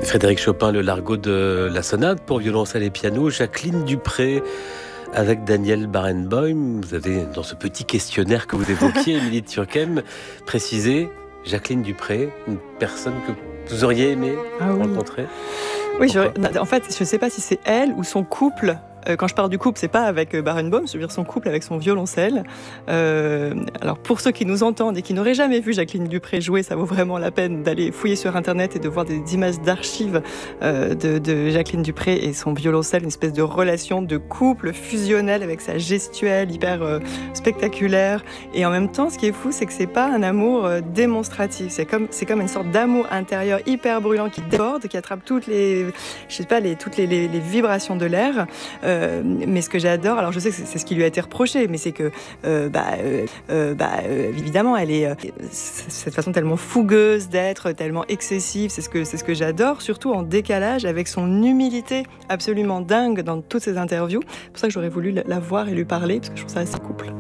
Frédéric Chopin, le Largo de la sonate pour violoncelle et piano. Jacqueline Dupré avec Daniel Barenboim. Vous avez, dans ce petit questionnaire que vous évoquiez, Émilie Turckheim, précisé Jacqueline Dupré, une personne que vous auriez aimé rencontrer. Oui, en fait, je ne sais pas si c'est elle ou son couple. Quand je parle du couple, c'est pas avec Barenboim, je veux dire son couple avec son violoncelle. Alors pour ceux qui nous entendent et qui n'auraient jamais vu Jacqueline Dupré jouer, ça vaut vraiment la peine d'aller fouiller sur internet et de voir des images d'archives de Jacqueline Dupré et son violoncelle, une espèce de relation de couple fusionnelle avec sa gestuelle hyper spectaculaire. Et en même temps, ce qui est fou, c'est que c'est pas un amour démonstratif. C'est comme une sorte d'amour intérieur hyper brûlant qui déborde, qui attrape toutes les vibrations de l'air. Mais ce que j'adore, alors je sais que c'est ce qui lui a été reproché, mais c'est que évidemment elle est cette façon tellement fougueuse d'être, tellement excessive, c'est ce que j'adore, surtout en décalage avec son humilité absolument dingue dans toutes ses interviews. C'est pour ça que j'aurais voulu la voir et lui parler, parce que je trouve ça assez couple.